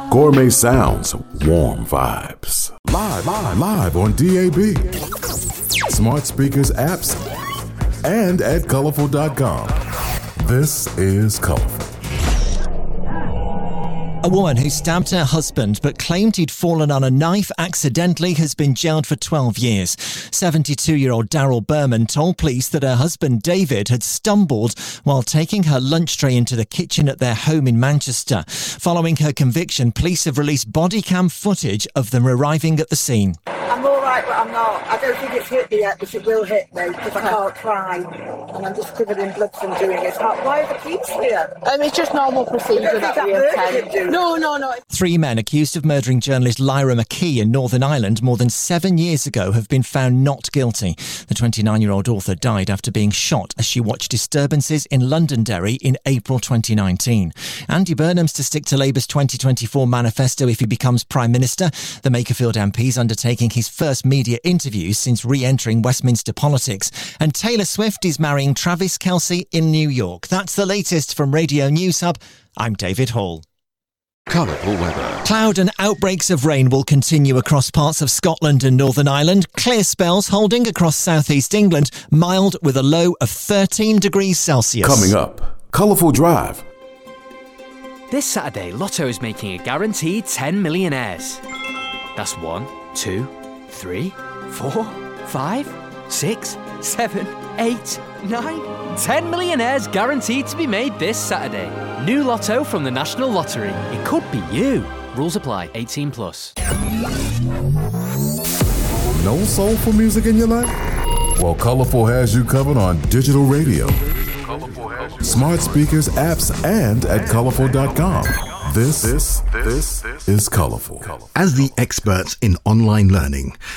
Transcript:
Gourmet sounds, warm vibes. Live on DAB. Smart speakers, apps, and at colorful.com. This is Colorful. A woman who stabbed her husband but claimed he'd fallen on a knife accidentally has been jailed for 12 years. 72-year-old Daryl Berman told police that her husband David had stumbled while taking her lunch tray into the kitchen at their home in Manchester. Following her conviction, police have released body cam footage of them arriving at the scene. I'm all right, but I'm not. I don't think it's hit me yet, but it will hit me because I can't cry. And I'm just covered in blood from doing it. Why are the police here? It's just normal procedure that we attend. No. 3 men accused of murdering journalist Lyra McKee in Northern Ireland more than 7 years ago have been found not guilty. The 29-year-old author died after being shot as she watched disturbances in Londonderry in April 2019. Andy Burnham's to stick to Labour's 2024 manifesto if he becomes Prime Minister. The Makerfield MP is undertaking his first media interviews since re-entering Westminster politics. And Taylor Swift is marrying Travis Kelce in New York. That's the latest from Radio News Hub. I'm David Hall. Colourful weather. Cloud and outbreaks of rain will continue across parts of Scotland and Northern Ireland. Clear spells holding across southeast England. Mild with a low of 13 degrees Celsius. Coming up, Colourful Drive. This Saturday, Lotto is making a guaranteed 10 millionaires. That's 1, 2, 3, 4, 5, 6, 7, 8, 9. 10 millionaires guaranteed to be made this Saturday. New Lotto from the National Lottery. It could be you. Rules apply. 18 plus. No soulful music in your life? Well, Colorful has you covered on digital radio, smart speakers, apps, and at colorful.com. This is Colorful. As the experts in online learning,